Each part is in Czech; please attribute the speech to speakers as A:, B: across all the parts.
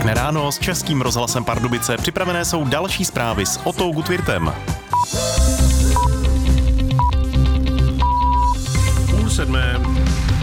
A: Pěkné ráno s Českým rozhlasem Pardubice. Připravené jsou další zprávy s Otou Gutwirtem.
B: 6:30.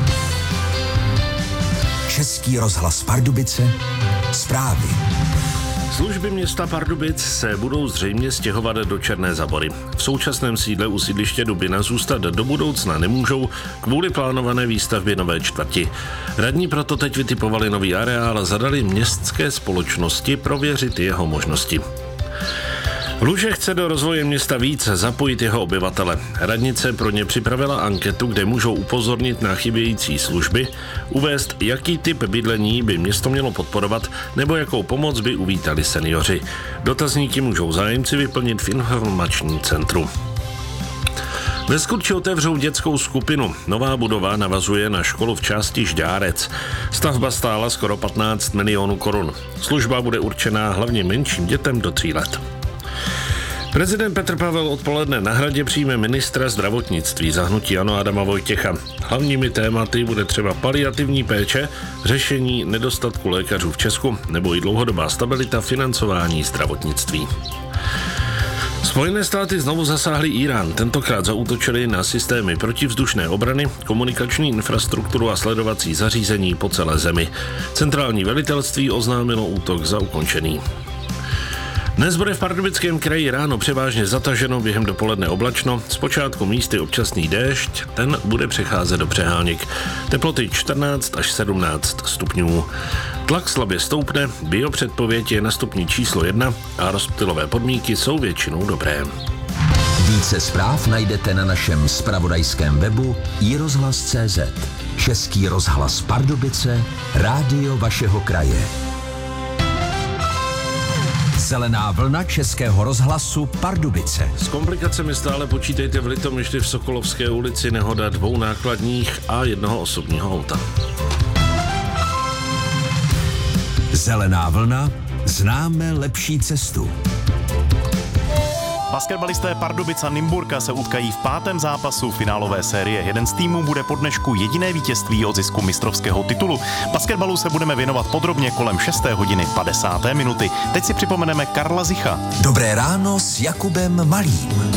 C: Český rozhlas Pardubice, zprávy.
B: Služby města Pardubic se budou zřejmě stěhovat do Černé Zabory. V současném sídle u sídliště Dubina zůstat do budoucna nemůžou kvůli plánované výstavbě nové čtvrti. Radní proto teď vytipovali nový areál a zadali městské společnosti prověřit jeho možnosti. Luže chce do rozvoje města víc zapojit jeho obyvatele. Radnice pro ně připravila anketu, kde můžou upozornit na chybějící služby, uvést, jaký typ bydlení by město mělo podporovat nebo jakou pomoc by uvítali seniori. Dotazníky můžou zájemci vyplnit v informačním centru. Ve Skurči otevřou dětskou skupinu. Nová budova navazuje na školu v části Žďárec. Stavba stála skoro 15 milionů korun. Služba bude určená hlavně menším dětem do 3 let. Prezident Petr Pavel odpoledne na Hradě přijme ministra zdravotnictví za hnutí ANO Adama Vojtěcha. Hlavními tématy bude třeba paliativní péče, řešení nedostatku lékařů v Česku nebo i dlouhodobá stabilita financování zdravotnictví. Spojené státy znovu zasáhly Irán. Tentokrát zaútočili na systémy protivzdušné obrany, komunikační infrastrukturu a sledovací zařízení po celé zemi. Centrální velitelství oznámilo útok za ukončený. Dnes bude v Pardubickém kraji ráno převážně zataženo, během dopoledne oblačno, zpočátku místy občasný déšť, ten bude přecházet do přeháněk. Teploty 14 až 17 stupňů. Tlak slabě stoupne, biopředpověď je na stupni číslo 1 a rozptylové podmínky jsou většinou dobré.
C: Více zpráv najdete na našem zpravodajském webu iRozhlas.cz. Český rozhlas Pardubice, rádio vašeho kraje. Zelená vlna Českého rozhlasu Pardubice.
B: S komplikacemi stále počítejte v Litomyšli v Sokolovské ulici, nehoda 2 nákladních a 1 osobního auta.
C: Zelená vlna, známe lepší cestu.
A: Basketbalisté Pardubic a Nymburka se utkají v 5. zápasu finálové série. Jeden z týmů bude po dnešku jediné vítězství o zisku mistrovského titulu. Basketbalu se budeme věnovat podrobně kolem 6:50. Teď si připomeneme Karla Zicha.
C: Dobré ráno s Jakubem Malým.